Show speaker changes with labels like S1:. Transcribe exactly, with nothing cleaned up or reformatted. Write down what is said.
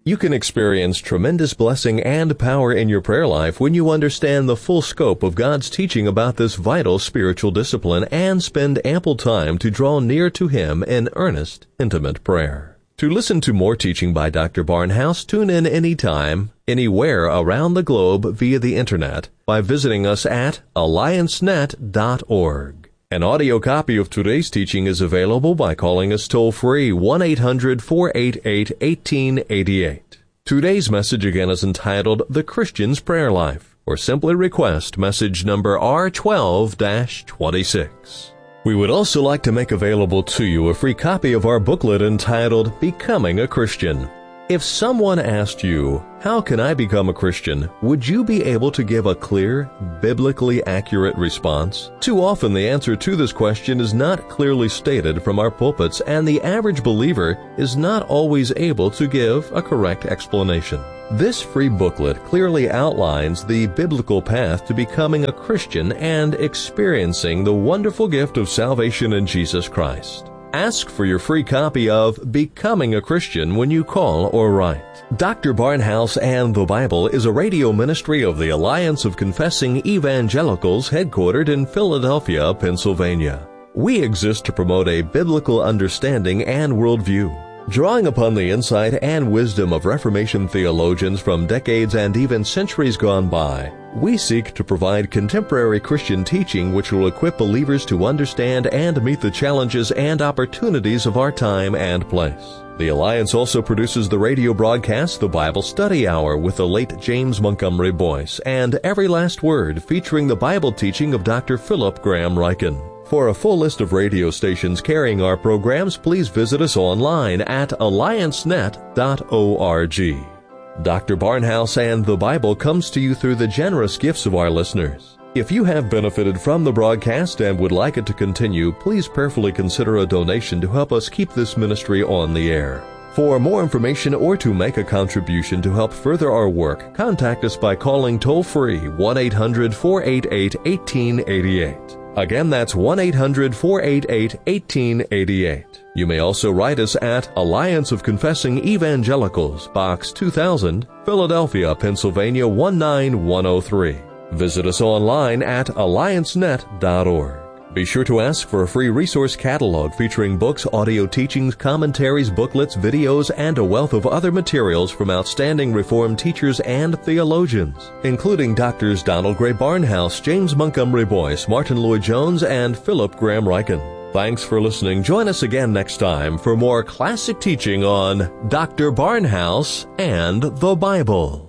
S1: You can experience tremendous blessing and power in your prayer life when you understand the full scope of God's teaching about this vital spiritual discipline and spend ample time to draw near to Him in earnest, intimate prayer. To listen to more teaching by Doctor Barnhouse, tune in anytime, anywhere around the globe via the Internet by visiting us at alliance net dot org. An audio copy of today's teaching is available by calling us toll-free one eight hundred four eight eight one eight eight eight. Today's message again is entitled The Christian's Prayer Life, or simply request message number R twelve dash twenty-six. We would also like to make available to you a free copy of our booklet entitled Becoming a Christian. If someone asked you, "How can I become a Christian?" would you be able to give a clear, biblically accurate response? Too often the answer to this question is not clearly stated from our pulpits, and the average believer is not always able to give a correct explanation. This free booklet clearly outlines the biblical path to becoming a Christian and experiencing the wonderful gift of salvation in Jesus Christ. Ask for your free copy of Becoming a Christian when you call or write. Doctor Barnhouse and the Bible is a radio ministry of the Alliance of Confessing Evangelicals headquartered in Philadelphia, Pennsylvania. We exist to promote a biblical understanding and worldview. Drawing upon the insight and wisdom of Reformation theologians from decades and even centuries gone by, we seek to provide contemporary Christian teaching which will equip believers to understand and meet the challenges and opportunities of our time and place. The Alliance also produces the radio broadcast The Bible Study Hour with the late James Montgomery Boyce and Every Last Word featuring the Bible teaching of Doctor Philip Graham Ryken. For a full list of radio stations carrying our programs, please visit us online at alliance net dot org. Doctor Barnhouse and the Bible comes to you through the generous gifts of our listeners. If you have benefited from the broadcast and would like it to continue, please prayerfully consider a donation to help us keep this ministry on the air. For more information or to make a contribution to help further our work, contact us by calling toll-free one eight hundred four eight eight one eight eight eight. Again, that's one eight hundred four eight eight one eight eight eight. You may also write us at Alliance of Confessing Evangelicals, Box two thousand, Philadelphia, Pennsylvania one nine one oh three. Visit us online at alliance net dot org. Be sure to ask for a free resource catalog featuring books, audio teachings, commentaries, booklets, videos, and a wealth of other materials from outstanding Reformed teachers and theologians, including Doctors Donald Gray Barnhouse, James Montgomery Boyce, Martin Lloyd-Jones, and Philip Graham Ryken. Thanks for listening. Join us again next time for more classic teaching on Doctor Barnhouse and the Bible.